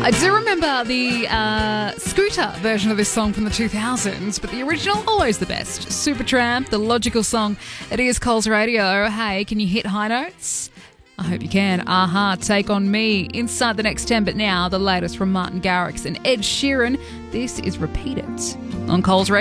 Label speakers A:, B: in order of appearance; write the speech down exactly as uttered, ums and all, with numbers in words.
A: I do remember the uh, Scooter version of this song from the two thousands, but the original, always the best. Supertramp, the logical song. It is Coles Radio. Hey, can you hit high notes? I hope you can. Aha, Take On Me. Inside the next ten, but now the latest from Martin Garrix and Ed Sheeran. This is Repeat It on Coles Radio.